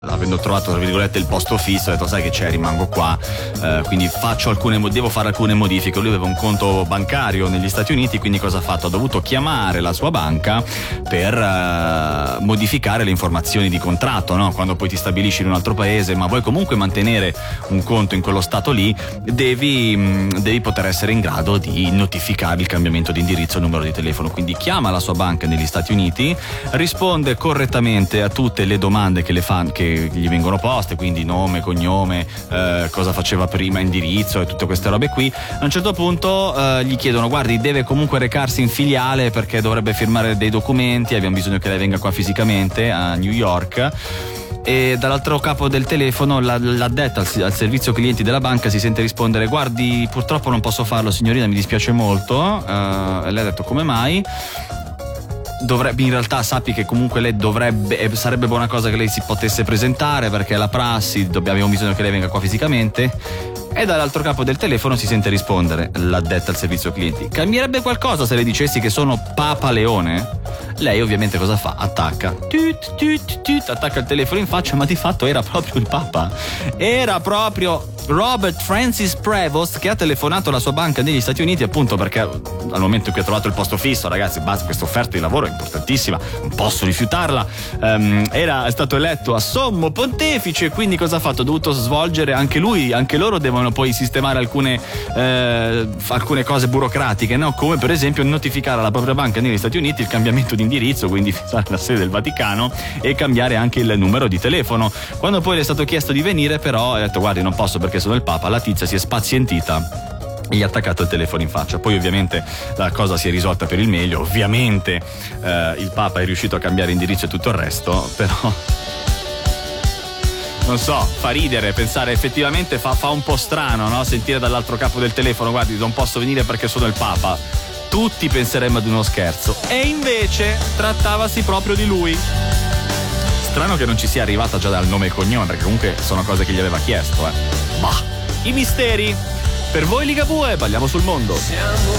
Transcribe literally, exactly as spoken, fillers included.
Avendo trovato tra virgolette il posto fisso, ho detto sai che c'è, rimango qua, eh, quindi faccio alcune, devo fare alcune modifiche. Lui aveva un conto bancario negli Stati Uniti, quindi cosa ha fatto? Ha dovuto chiamare la sua banca per eh, modificare le informazioni di contratto, no? Quando poi ti stabilisci in un altro paese ma vuoi comunque mantenere un conto in quello stato lì, devi, mh, devi poter essere in grado di notificare il cambiamento di indirizzo e numero di telefono. Quindi chiama la sua banca negli Stati Uniti, risponde correttamente a tutte le domande che le fanno, che gli vengono poste, quindi nome, cognome, eh, cosa faceva prima, indirizzo e tutte queste robe qui. A un certo punto eh, gli chiedono: guardi, deve comunque recarsi in filiale perché dovrebbe firmare dei documenti, abbiamo bisogno che lei venga qua fisicamente a New York. E dall'altro capo del telefono l'addetta al, al servizio clienti della banca si sente rispondere: guardi, purtroppo non posso farlo signorina, mi dispiace molto. Uh, e lei ha detto: come mai? Dovrebbe, in realtà sappi che comunque lei dovrebbe, sarebbe buona cosa che lei si potesse presentare perché è la prassi, abbiamo bisogno che lei venga qua fisicamente. E dall'altro capo del telefono si sente rispondere l'addetta al servizio clienti: cambierebbe qualcosa se le dicessi che sono Papa Leone? Lei ovviamente cosa fa? Attacca tut, tut, tut, attacca il telefono in faccia, ma di fatto era proprio il Papa, era proprio Robert Francis Prevost che ha telefonato alla sua banca negli Stati Uniti, appunto perché al momento in cui ha trovato il posto fisso, ragazzi, basta, questa offerta di lavoro è importantissima, non posso rifiutarla. Um, era stato eletto a sommo pontefice, quindi cosa ha fatto? Ha dovuto svolgere anche lui, anche loro devono poi sistemare alcune eh, alcune cose burocratiche, no? Come per esempio notificare alla propria banca negli Stati Uniti il cambiamento di indirizzo, quindi fissare la sede del Vaticano e cambiare anche il numero di telefono. Quando poi le è stato chiesto di venire, però ha detto: guardi, non posso perché sono il Papa. La tizia si è spazientita e gli ha attaccato il telefono in faccia. Poi ovviamente la cosa si è risolta per il meglio, ovviamente eh, il Papa è riuscito a cambiare indirizzo e tutto il resto, però non so, fa ridere pensare, effettivamente fa, fa un po' strano, no? Sentire dall'altro capo del telefono: guardi, non posso venire perché sono il Papa. Tutti penseremmo ad uno scherzo e invece trattavasi proprio di lui. Strano che non ci sia arrivata già dal nome e cognome, perché comunque sono cose che gli aveva chiesto, eh. Bah, i misteri. Per voi Ligabue, balliamo sul mondo. Siamo